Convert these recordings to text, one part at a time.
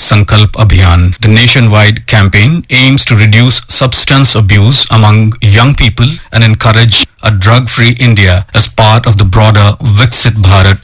Sankalp Abhiyan. The nationwide campaign aims to reduce substance abuse among young people and encourage a drug-free India as part of the broader Viksit Bharat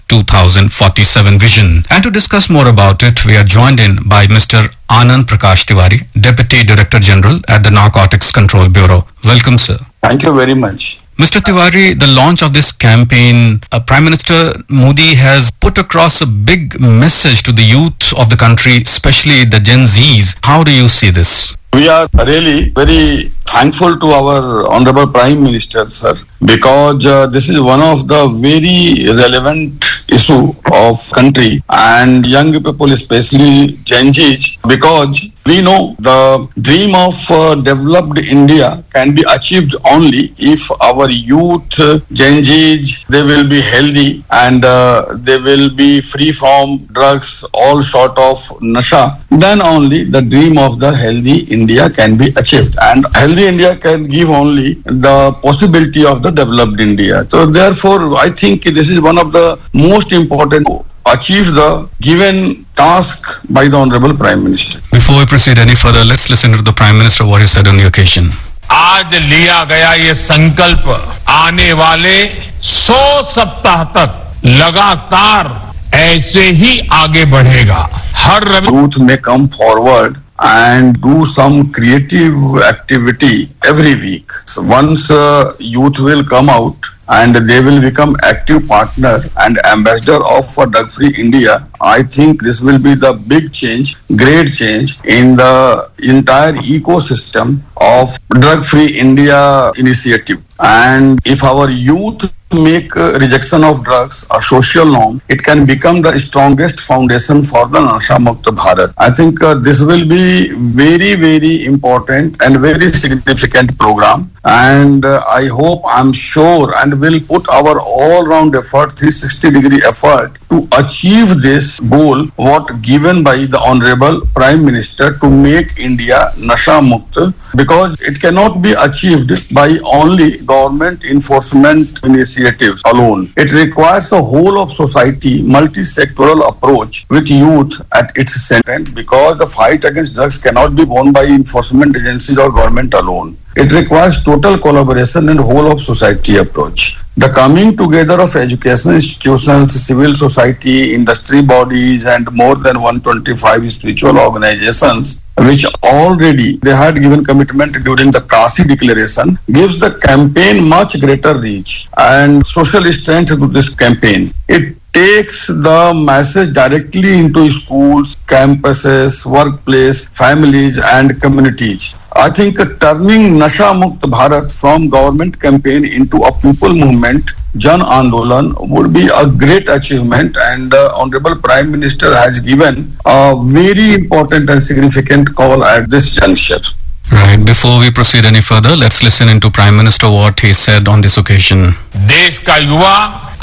2047 vision. And to discuss more about it, we are joined in by Mr. Anand Prakash Tiwari, Deputy Director General at the Narcotics Control Bureau. Welcome, sir. Thank you very much. Mr. Tiwari, the launch of this campaign, Prime Minister Modi has put across a big message to the youth of the country, especially the Gen Zs. How do you see this? We are really very thankful to our Honorable Prime Minister, sir, because this is one of the very relevant issue of country and young people, especially Gen Zs, because we know the dream of developed India can be achieved only if our youth, Gen Zs, they will be healthy and they will be free from drugs, all sort of nasha. Then only the dream of the healthy India can be achieved. And healthy India can give only the possibility of the developed India. So therefore, I think this is one of the most important to achieve the given task by the Honorable Prime Minister. Before we proceed any further, let's listen to the Prime Minister what he said on the occasion. आज लिया गया ये संकल्प आने वाले 100 सप्ताह तक लगातार ऐसे ही आगे बढ़ेगा. हर youth may come forward and do some creative activity every week. So once youth will come out and they will become active partner and ambassador of drug-free India, I think this will be the big change, great change in the entire ecosystem of drug-free India initiative. And if our youth make rejection of drugs a social norm, it can become the strongest foundation for the Nasha Mukta Bharat. I think this will be very, very important and very significant program. And I hope, I'm sure, and will put our all-round effort, 360-degree effort to achieve this goal, what given by the Honorable Prime Minister to make India Nasha Mukta, because it cannot be achieved by only government enforcement initiatives alone. It requires a whole of society, multi-sectoral approach with youth at its center, because the fight against drugs cannot be won by enforcement agencies or government alone. It requires total collaboration and whole of society approach. The coming together of educational institutions, civil society, industry bodies, and more than 125 spiritual organizations, which already they had given commitment during the Kasi declaration, gives the campaign much greater reach and social strength to this campaign. It takes the message directly into schools, campuses, workplace, families, and communities. I think turning Nasha Mukt Bharat from government campaign into a people movement, Jan Andolan, would be a great achievement, and Honorable Prime Minister has given a very important and significant call at this juncture. Right. Before we proceed any further, let's listen into Prime Minister what he said on this occasion. देश का युवा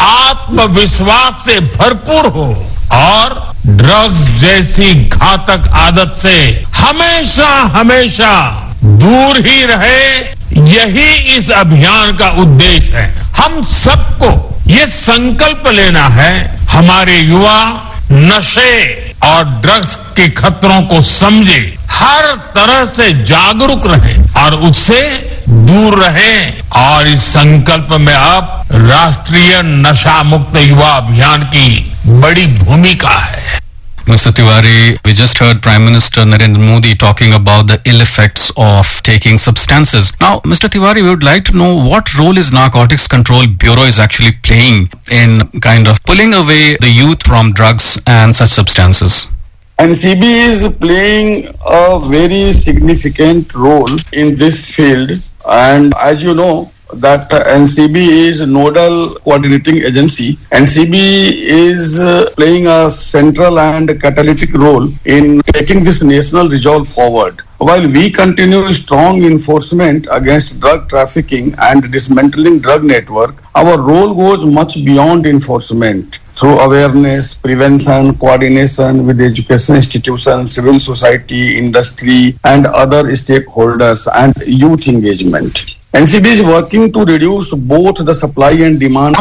आत्मविश्वास से भरपूर हो और drugs जैसी घातक आदत से हमेशा हमेशा दूर ही रहे, यही इस अभियान का उद्देश्य है. हम सबको ये संकल्प लेना है, हमारे युवा नशे और ड्रग्स के खतरों को समझे, हर तरह से जागरूक रहे और उससे दूर रहे. और इस संकल्प में अब राष्ट्रीय नशा मुक्त युवा अभियान की बड़ी भूमिका है. Mr. Tiwari, we just heard Prime Minister Narendra Modi talking about the ill effects of taking substances. Now, Mr. Tiwari, we would like to know what role is Narcotics Control Bureau is actually playing in kind of pulling away the youth from drugs and such substances. NCB is playing a very significant role in this field, and as you know, that NCB is nodal coordinating agency. NCB is playing a central and catalytic role in taking this national resolve forward. While we continue strong enforcement against drug trafficking and dismantling drug network, our role goes much beyond enforcement. Through awareness, prevention, coordination with education institutions, civil society, industry, and other stakeholders, and youth engagement. NCB is working to reduce both the supply and demand